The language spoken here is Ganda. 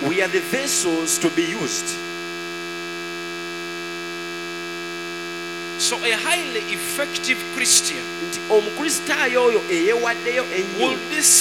We are the vessels to be used. So a highly effective Christian Omukristaayo oyo eyeewaddeyo ennyo will be